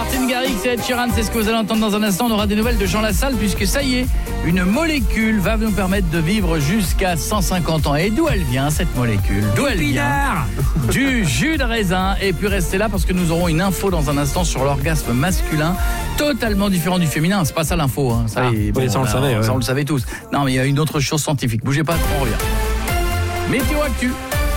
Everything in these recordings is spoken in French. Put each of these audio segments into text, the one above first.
Martin Garrix et Ed Sheeran, c'est ce que vous allez entendre dans un instant. On aura des nouvelles de Jean Lassalle puisque ça y est, une molécule va nous permettre de vivre jusqu'à 150 ans. Et d'où elle vient cette molécule? D'où elle vient? Du jus de raisin. Et puis restez là parce que nous aurons une info dans un instant sur l'orgasme masculin totalement différent du féminin. C'est pas ça l'info. Hein. Ça, on le savait. Ouais. Ça on le savait tous. Non mais il y a une autre chose scientifique. Bougez pas, on revient. Météo Actu.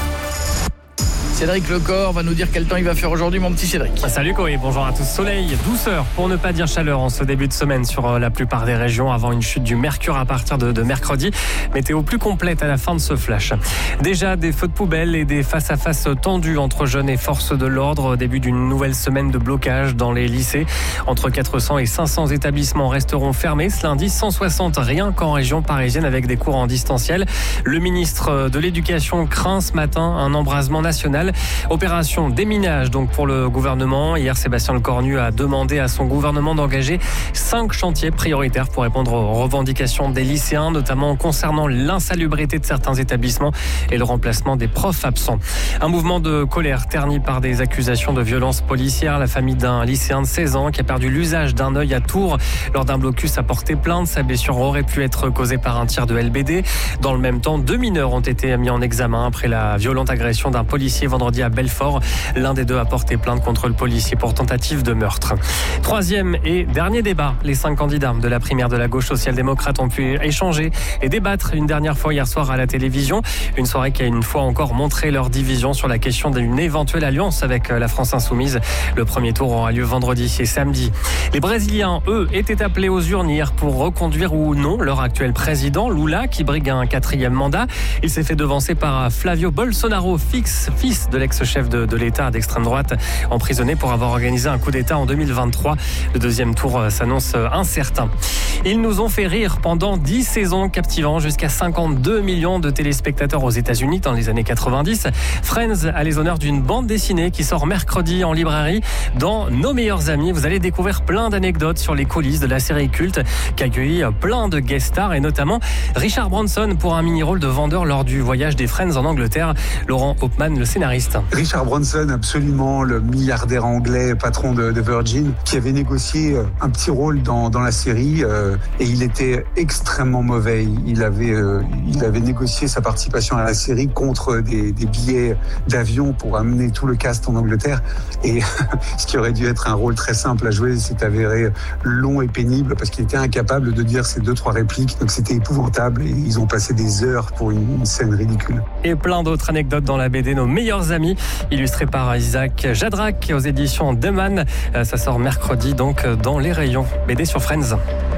Cédric Lecor va nous dire quel temps il va faire aujourd'hui, mon petit Cédric. Salut Koé, bonjour à tous. Soleil, douceur, pour ne pas dire chaleur en ce début de semaine sur la plupart des régions avant une chute du mercure à partir de mercredi. Météo plus complète à la fin de ce flash. Déjà des feux de poubelle et des face-à-face tendus entre jeunes et forces de l'ordre. Début d'une nouvelle semaine de blocage dans les lycées. Entre 400 et 500 établissements resteront fermés ce lundi, 160 rien qu'en région parisienne avec des cours en distanciel. Le ministre de l'Éducation craint ce matin un embrasement national. Opération déminage donc pour le gouvernement. Hier, Sébastien Lecornu a demandé à son gouvernement d'engager 5 chantiers prioritaires pour répondre aux revendications des lycéens, notamment concernant l'insalubrité de certains établissements et le remplacement des profs absents. Un mouvement de colère terni par des accusations de violence policière. La famille d'un lycéen de 16 ans qui a perdu l'usage d'un œil à Tours lors d'un blocus a porté plainte. Sa blessure aurait pu être causée par un tir de LBD. Dans le même temps, 2 mineurs ont été mis en examen après la violente agression d'un policier vendredi à Belfort. L'un des deux a porté plainte contre le policier pour tentative de meurtre. Troisième et dernier débat. Les 5 candidats de la primaire de la gauche social-démocrate ont pu échanger et débattre une dernière fois hier soir à la télévision. Une soirée qui a une fois encore montré leur division sur la question d'une éventuelle alliance avec la France Insoumise. Le premier tour aura lieu vendredi et samedi. Les Brésiliens, eux, étaient appelés aux urnes hier pour reconduire ou non leur actuel président, Lula, qui brigue un 4e mandat. Il s'est fait devancer par Flavio Bolsonaro, fils de l'ex-chef de l'État d'extrême droite, emprisonné pour avoir organisé un coup d'État en 2023. Le deuxième tour s'annonce incertain. Ils nous ont fait rire pendant 10 saisons, captivant jusqu'à 52 millions de téléspectateurs aux États-Unis dans les années 90. Friends a les honneurs d'une bande dessinée qui sort mercredi en librairie. Dans Nos meilleurs amis, vous allez découvrir plein d'anecdotes sur les coulisses de la série culte qui accueille plein de guest stars et notamment Richard Branson pour un mini-rôle de vendeur lors du voyage des Friends en Angleterre. Laurent Hopman, le scénariste. Richard Branson, absolument le milliardaire anglais, patron de Virgin, qui avait négocié un petit rôle dans la série et il était extrêmement mauvais. Il avait négocié sa participation à la série contre des billets d'avion pour amener tout le cast en Angleterre et ce qui aurait dû être un rôle très simple à jouer s'est avéré long et pénible parce qu'il était incapable de dire ses 2-3 répliques. Donc c'était épouvantable et ils ont passé des heures pour une scène ridicule. Et plein d'autres anecdotes dans la BD Nos meilleurs amis, illustré par Isaac Jadrac aux éditions Deman. Ça sort mercredi donc dans les rayons BD sur Friends.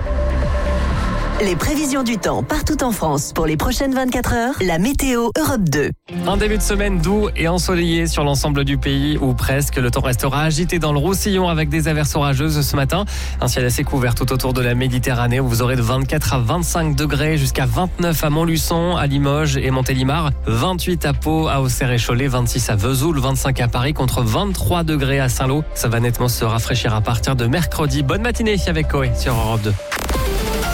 Les prévisions du temps partout en France pour les prochaines 24 heures. La météo Europe 2. Un début de semaine doux et ensoleillé sur l'ensemble du pays ou presque. Le temps restera agité dans le Roussillon avec des averses orageuses ce matin. Un ciel assez couvert tout autour de la Méditerranée où vous aurez de 24 à 25 degrés jusqu'à 29 à Montluçon, à Limoges et Montélimar, 28 à Pau, à Auxerre et Cholet, 26 à Vesoul, 25 à Paris contre 23 degrés à Saint-Lô. Ça va nettement se rafraîchir à partir de mercredi. Bonne matinée avec Koé sur Europe 2.